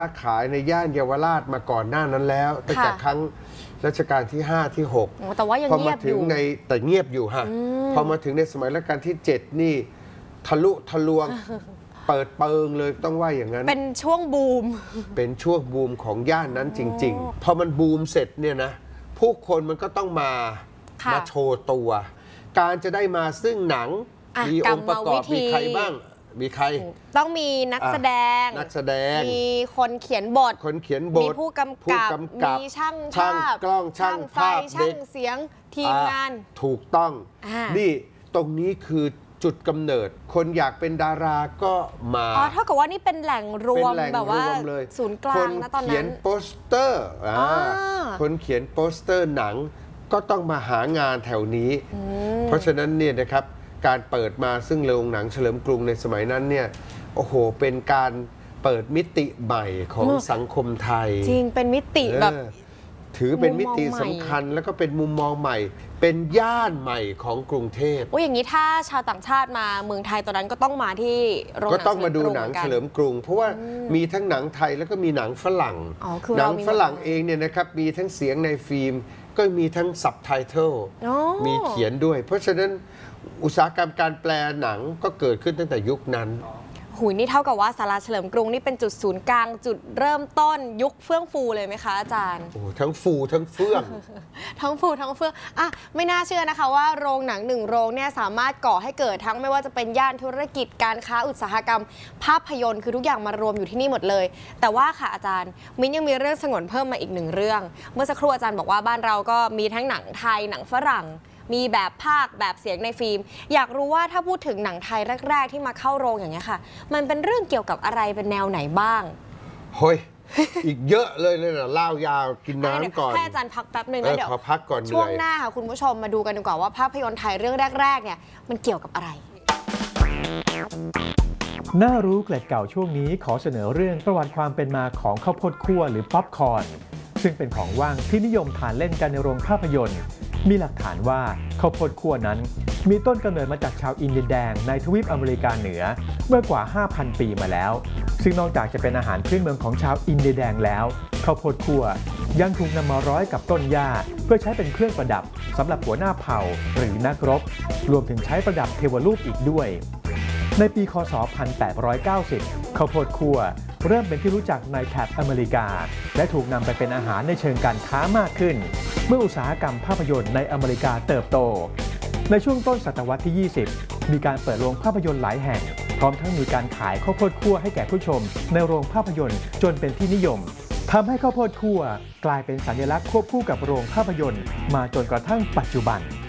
ขายในย่านเยาวราชมาก่อนหน้านั้นแล้วตั้งแต่ครั้งรัชกาลที่5ที่6 แต่ว่ายังเงียบอยู่แต่เงียบอยู่ฮะพอมาถึงในสมัยรัชกาลที่7นี่ทะลุทะลวงเปิดเปิงเลยต้องว่าอย่างนั้นเป็นช่วงบูมเป็นช่วงบูมของย่านนั้นจริงๆพอมันบูมเสร็จเนี่ยนะผู้คนมันก็ต้องมาโชว์ตัวการจะได้มาซึ่งหนังมีองค์ประกอบมีใครบ้างมีใครต้องมีนักแสดงมีคนเขียนบทมีผู้กำกับมีช่างภาพกล้องช่างไฟช่างเสียงทีมงานถูกต้องนี่ตรงนี้คือจุดกำเนิดคนอยากเป็นดาราก็มาเท่ากับว่านี่เป็นแหล่งรวมแบบว่าศูนย์กลางนะตอนนั้นคนเขียนโปสเตอร์คนเขียนโปสเตอร์หนังก็ต้องมาหางานแถวนี้เพราะฉะนั้นเนี่ยนะครับการเปิดมาซึ่งโรงหนังเฉลิมกรุงในสมัยนั้นเนี่ยโอ้โหเป็นการเปิดมิติใหม่ของสังคมไทยจริงเป็นมิติแบบถือเป็นมิติสำคัญแล้วก็เป็นมุมมองใหม่เป็นย่านใหม่ของกรุงเทพอย่างนี้ถ้าชาวต่างชาติมาเมืองไทยตอนนั้นก็ต้องมาที่โรงหนังก็ต้องมาดูหนังเฉลิมกรุงเพราะว่ามีทั้งหนังไทยแล้วก็มีหนังฝรั่งหนังฝรั่งเองเนี่ยนะครับมีทั้งเสียงในฟิล์มก็มีทั้งซับไตเติลมีเขียนด้วยเพราะฉะนั้นอุตสาหกรรมการแปลหนังก็เกิดขึ้นตั้งแต่ยุคนั้นนี่เท่ากับว่าศาลาเฉลิมกรุงนี่เป็นจุดศูนย์กลางจุดเริ่มต้นยุคเฟื่องฟูเลยไหมคะอาจารย์ทั้งฟูทั้งเฟื่องทั้งฟูทั้งเฟื่องไม่น่าเชื่อนะคะว่าโรงหนัง1โรงเนี่ยสามารถก่อให้เกิดทั้งไม่ว่าจะเป็นย่านธุรกิจการค้าอุตสาหกรรมภาพยนตร์คือทุกอย่างมารวมอยู่ที่นี่หมดเลยแต่ว่าค่ะอาจารย์มิ้นยังมีเรื่องสงวนเพิ่มมาอีก1เรื่องเมื่อสักครู่อาจารย์บอกว่าบ้านเราก็มีทั้งหนังไทยหนังฝรั่งมีแบบภาคแบบเสียงในฟิล์มอยากรู้ว่าถ้าพูดถึงหนังไทยแรกๆที่มาเข้าโรงอย่างเงี้ยค่ะมันเป็นเรื่องเกี่ยวกับอะไรเป็นแนวไหนบ้างเฮ้ยอีกเยอะเลยนะเล่ายาวกินน้ำก่อนให้อาจารย์พักแป๊บนึงแล้วเดี๋ยวขอพักก่อนช่วงหน้าค่ะคุณผู้ชมมาดูกันดีกว่าว่าภาพยนตร์ไทยเรื่องแรกๆเนี่ยมันเกี่ยวกับอะไรน่ารู้เกล็ดเก่าช่วงนี้ขอเสนอเรื่องประวัติความเป็นมาของข้าวโพดคั่วหรือป๊อปคอร์นซึ่งเป็นของว่างที่นิยมทานเล่นกันในโรงภาพยนตร์มีหลักฐานว่าข้าวโพดคั่วนั้นมีต้นกำเนิดมาจากชาวอินเดียแดงในทวีปอเมริกาเหนือเมื่อกว่า 5,000 ปีมาแล้วซึ่งนอกจากจะเป็นอาหารพื้นเมืองของชาวอินเดียแดงแล้วข้าวโพดคั่วยังถูกนำมาร้อยกับต้นหญ้าเพื่อใช้เป็นเครื่องประดับสำหรับหัวหน้าเผ่าหรือนักรบรวมถึงใช้ประดับเทวรูปอีกด้วยในปีคศ 1890 ข้าวโพดคั่วเริ่มเป็นที่รู้จักในแถบอเมริกาและถูกนำไปเป็นอาหารในเชิงการค้ามากขึ้นเมื่ออุตสาหกรรมภาพยนตร์ในอเมริกาเติบโตในช่วงต้นศตวรรษที่ 20 มีการเปิดโรงภาพยนตร์หลายแห่งพร้อมทั้งมีการขายข้าวโพดคั่วให้แก่ผู้ชมในโรงภาพยนตร์จนเป็นที่นิยมทำให้ข้าวโพดคั่วกลายเป็นสัญลักษณ์ควบคู่กับโรงภาพยนตร์มาจนกระทั่งปัจจุบัน